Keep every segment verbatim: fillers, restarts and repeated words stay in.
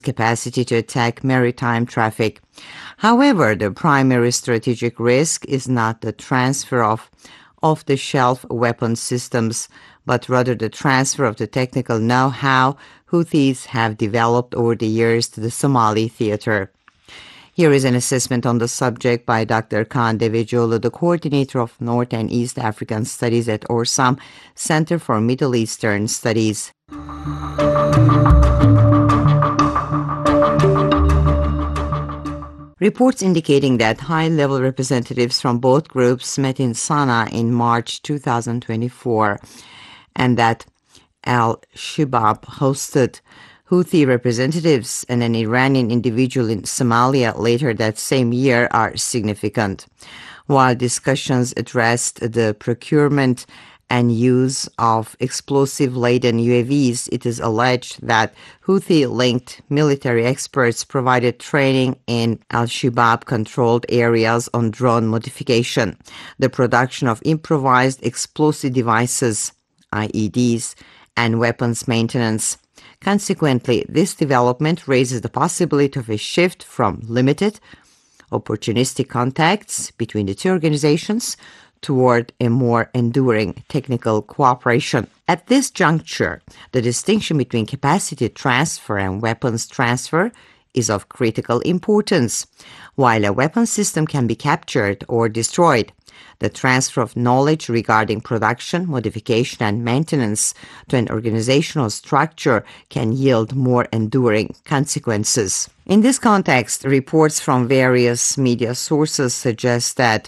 capacity to attack maritime traffic. However, the primary strategic risk is not the transfer of off-the-shelf weapon systems, but rather the transfer of the technical know-how Houthis have developed over the years to the Somali theater. Here is an assessment on the subject by Doctor Kaan Devecioğlu, the coordinator of North and East African Studies at Orsam Center for Middle Eastern Studies. Reports indicating that high-level representatives from both groups met in Sana'a in March two thousand twenty-four, and that Al-Shabaab hosted Houthi representatives and an Iranian individual in Somalia later that same year are significant. While discussions addressed the procurement and use of explosive-laden U A Vs, it is alleged that Houthi-linked military experts provided training in Al-Shabaab-controlled areas on drone modification, the production of improvised explosive devices, I E Ds, and weapons maintenance. Consequently, this development raises the possibility of a shift from limited, opportunistic contacts between the two organizations toward a more enduring technical cooperation. At this juncture, the distinction between capacity transfer and weapons transfer is of critical importance. While a weapon system can be captured or destroyed, the transfer of knowledge regarding production, modification, and maintenance to an organizational structure can yield more enduring consequences. In this context, reports from various media sources suggest that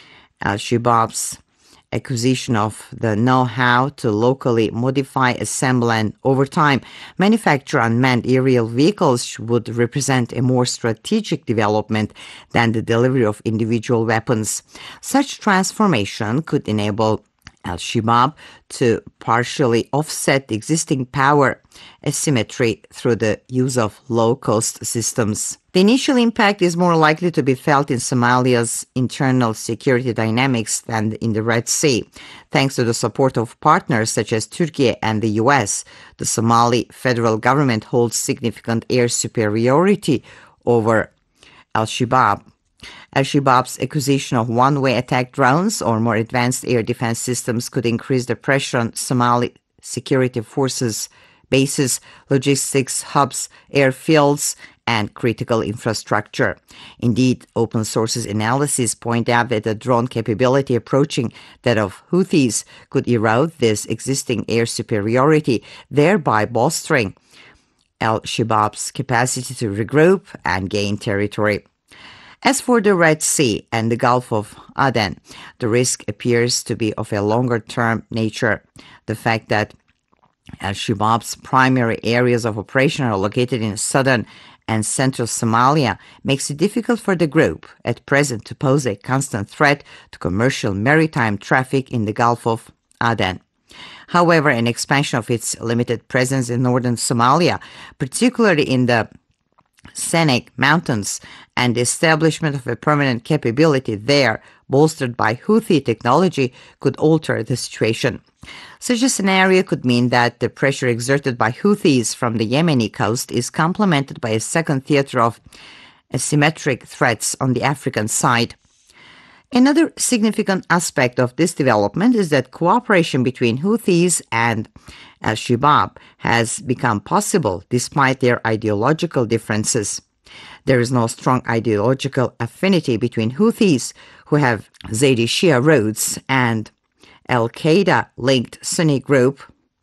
Al-Shabaab's acquisition of the know-how to locally modify, assemble, and over time manufacture unmanned aerial vehicles would represent a more strategic development than the delivery of individual weapons. Such transformation could enable Al-Shabaab to partially offset the existing power asymmetry through the use of low-cost systems. The initial impact is more likely to be felt in Somalia's internal security dynamics than in the Red Sea. Thanks to the support of partners such as Turkey and the U S, the Somali federal government holds significant air superiority over Al-Shabaab. Al-Shabaab's acquisition of one-way attack drones or more advanced air defense systems could increase the pressure on Somali security forces, bases, logistics hubs, airfields, and critical infrastructure. Indeed, open sources analysis point out that a drone capability approaching that of Houthis could erode this existing air superiority, thereby bolstering Al-Shabaab's capacity to regroup and gain territory. As for the Red Sea and the Gulf of Aden, the risk appears to be of a longer-term nature. The fact that Al-Shabaab's primary areas of operation are located in southern and central Somalia makes it difficult for the group at present to pose a constant threat to commercial maritime traffic in the Gulf of Aden. However, an expansion of its limited presence in northern Somalia, particularly in the Seneg Mountains, and the establishment of a permanent capability there, bolstered by Houthi technology, could alter the situation. Such a scenario could mean that the pressure exerted by Houthis from the Yemeni coast is complemented by a second theater of asymmetric threats on the African side. Another significant aspect of this development is that cooperation between Houthis and Al-Shabaab has become possible despite their ideological differences. There is no strong ideological affinity between Houthis, who have Zaydi Shia roots, and Al-Qaeda-linked Sunni group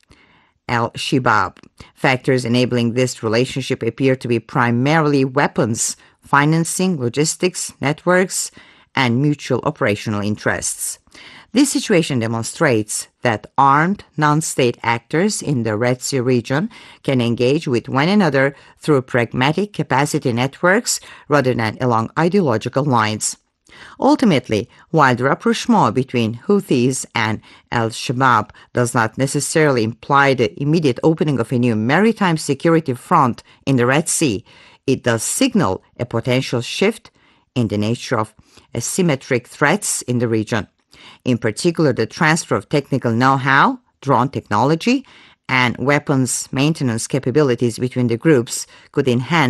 Al-Shabaab. Factors enabling this relationship appear to be primarily weapons, financing, logistics, networks, and mutual operational interests. This situation demonstrates that armed non-state actors in the Red Sea region can engage with one another through pragmatic capacity networks rather than along ideological lines. Ultimately, while the rapprochement between Houthis and Al-Shabaab does not necessarily imply the immediate opening of a new maritime security front in the Red Sea, it does signal a potential shift in the nature of asymmetric threats in the region. In particular, the transfer of technical know-how, drone technology, and weapons maintenance capabilities between the groups could enhance